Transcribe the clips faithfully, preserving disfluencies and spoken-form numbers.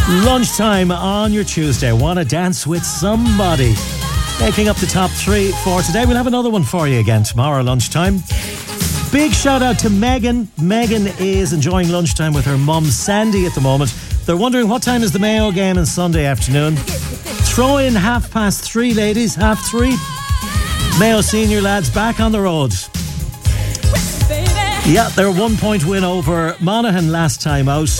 Lunchtime on your Tuesday. Want to dance with somebody? Making up the top three for today. We'll have another one for you again tomorrow lunchtime. Big shout out to Megan. Megan is enjoying lunchtime with her mum Sandy at the moment. They're wondering what time is the Mayo game on Sunday afternoon. Throw in half past three, ladies. Half three. Mayo senior lads back on the road. Yeah, their one point win over Monaghan last time out.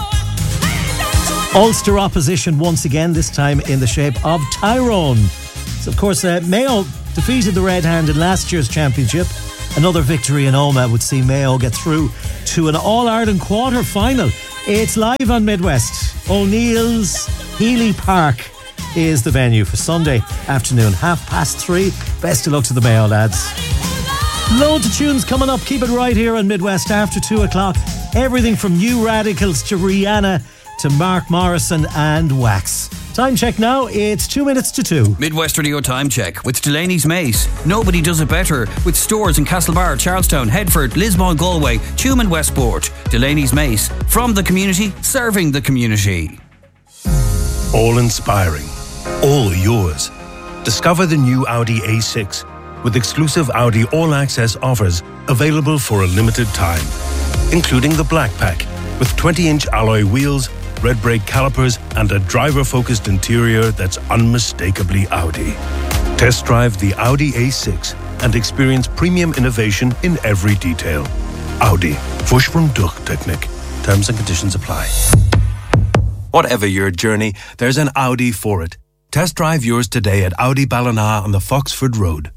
Ulster opposition once again, this time in the shape of Tyrone. So of course uh, Mayo defeated the Red Hand in last year's championship. Another victory in Omagh would see Mayo get through to an All-Ireland quarter-final. It's live on Midwest. O'Neill's Healy Park is the venue for Sunday afternoon, half past three. Best of luck to the Mayo lads. Loads of tunes coming up. Keep it right here on Midwest after two o'clock. Everything from New Radicals to Rihanna to Mark Morrison and Wax. Time check now, it's two minutes to two. Midwest Radio Time Check with Delaney's Mace. Nobody does it better, with stores in Castlebar, Charlestown, Headford, Lismore, Galway, Tuam and Westport. Delaney's Mace, from the community, serving the community. All inspiring, all yours. Discover the new Audi A six with exclusive Audi All Access offers available for a limited time, including the Black Pack with twenty-inch alloy wheels, red brake calipers and a driver-focused interior that's unmistakably Audi. Test drive the Audi A six and experience premium innovation in every detail. Audi. Fush from Durchtechnik. Terms and conditions apply. Whatever your journey, there's an Audi for it. Test drive yours today at Audi Ballina on the Foxford Road.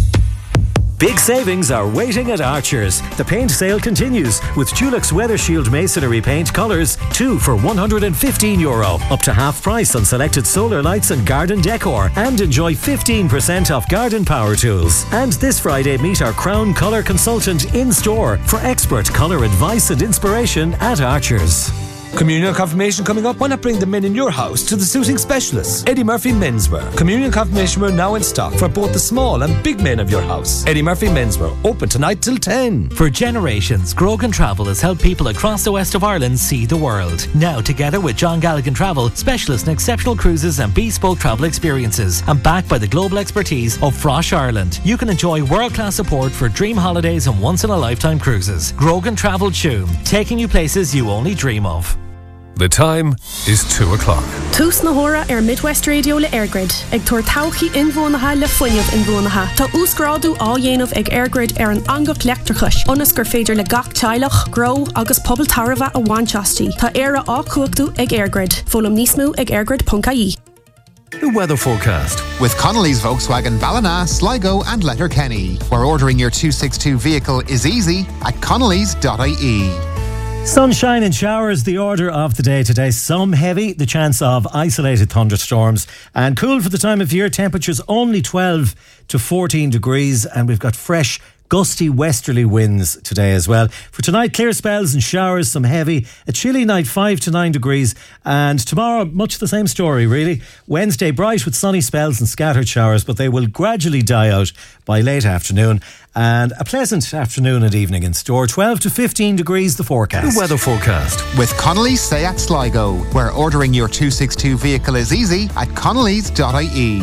Big savings are waiting at Archer's. The paint sale continues with Dulux Weather Shield Masonry Paint colours, two for one hundred fifteen euro. Up to half price on selected solar lights and garden decor. And enjoy fifteen percent off garden power tools. And this Friday, meet our Crown Colour consultant in store for expert colour advice and inspiration at Archer's. Communion confirmation coming up. Why not bring the men in your house to the suiting specialists? Eddie Murphy Menswear. Communion confirmation wear now in stock for both the small and big men of your house. Eddie Murphy Menswear, open tonight till ten. For generations, Grogan Travel has helped people across the west of Ireland see the world. Now, together with John Galligan Travel, specialists in exceptional cruises and bespoke travel experiences, and backed by the global expertise of Frosh Ireland, you can enjoy world-class support for dream holidays and once-in-a-lifetime cruises. Grogan Travel Tuam, taking you places you only dream of. The time is two o'clock. Tús na hora ar Midwest Radio le Airgrid. Ag tuair tauchi inbhuanacha le foiineamh inbhuanacha. Tá úsgrádu á dhéanamh ag Airgrid ar an angach leachtrachas. Onas gur féidir le gach teilech, grow agus pobl tarva a bhainteastí. Tá éire á cuachtú ag Airgrid. Fólam níos mú ag airgrid dot I E. The weather forecast. With Connolly's Volkswagen Ballina, Sligo and Letterkenny, where ordering your two sixty-two vehicle is easy at connellys dot I E. Sunshine and showers, the order of the day today. Some heavy, the chance of isolated thunderstorms, and cool for the time of year. Temperatures only twelve to fourteen degrees, and we've got fresh, gusty westerly winds today as well. For tonight, clear spells and showers, some heavy. A chilly night, five to nine degrees. And tomorrow, much the same story, really. Wednesday, bright with sunny spells and scattered showers, but they will gradually die out by late afternoon. And a pleasant afternoon and evening in store. twelve to fifteen degrees, the forecast. The weather forecast. With Connolly's Seat Sligo, where ordering your two sixty-two vehicle is easy at connellys dot I E.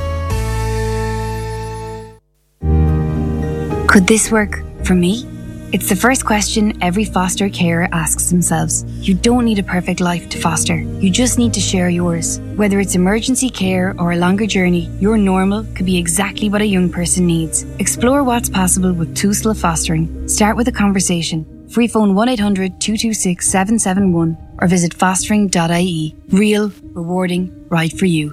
Could this work for me? It's the first question every foster carer asks themselves. You don't need a perfect life to foster. You just need to share yours. Whether it's emergency care or a longer journey, your normal could be exactly what a young person needs. Explore what's possible with Tusla Fostering. Start with a conversation. Free phone one eight hundred two two six seven seven one or visit fostering dot I E. Real, rewarding, right for you.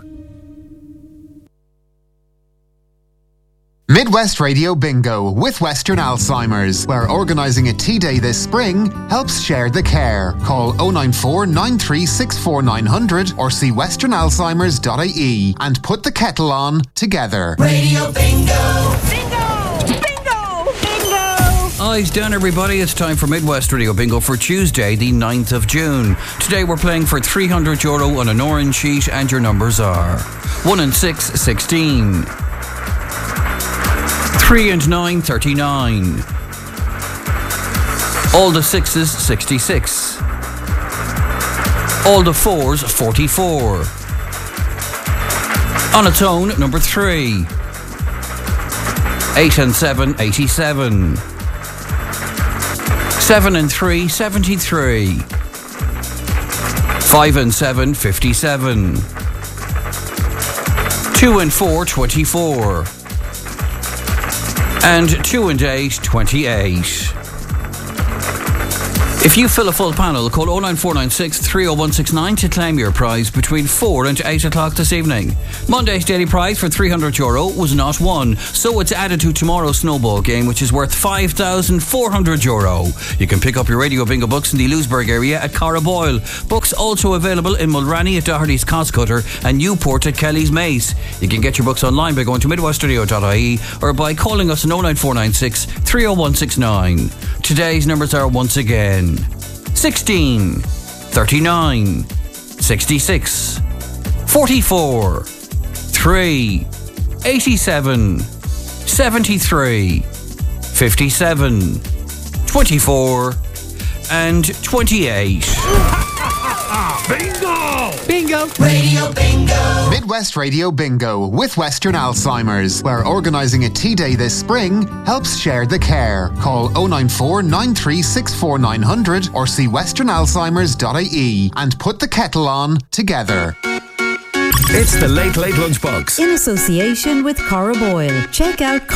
Midwest Radio Bingo with Western Alzheimer's, where organising a tea day this spring helps share the care. Call oh nine four nine three six four nine hundred or see western alzheimers dot I E and put the kettle on together. Radio Bingo! Bingo! Bingo! Bingo! Eyes down, everybody. It's time for Midwest Radio Bingo for Tuesday, the ninth of June. Today we're playing for three hundred euro on an orange sheet, and your numbers are one and six, sixteen. three and nine, thirty-nine. All the sixes, sixty-six. All the fours, forty-four. On its own, number three. Eight and seven, eighty-seven. Seven and three, seventy-three. Five and seven, fifty-seven. Two and four, twenty-four. And two and eight, twenty-eight. If you fill a full panel, call oh nine four nine six, three oh one six nine to claim your prize between four and eight o'clock this evening. Monday's daily prize for three hundred euro was not won, so it's added to tomorrow's snowball game, which is worth five thousand four hundred euro. You can pick up your Radio Bingo books in the Lewisburg area at Carraboyle. Books also available in Mulranny at Doherty's Coscutter and Newport at Kelly's Mace. You can get your books online by going to midwestradio dot I E or by calling us on oh nine four nine six, three oh one six nine. Today's numbers are once again sixteen, thirty-nine, sixty-six, forty-four, three, eighty-seven, seventy-three, fifty-seven, twenty-four, and twenty-eight. Bingo! Bingo! Radio Bingo! Midwest Radio Bingo with Western Alzheimer's, where organising a tea day this spring helps share the care. Call oh nine four nine three six four nine hundred or see western alzheimers dot I E and put the kettle on together. It's the Late Late Lunchbox in association with Carraboyle. Check out